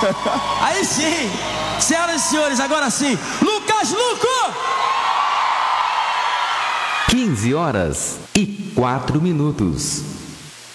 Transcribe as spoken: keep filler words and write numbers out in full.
Aí sim, senhoras e senhores, agora sim, Lucas Luco! quinze horas e quatro minutos.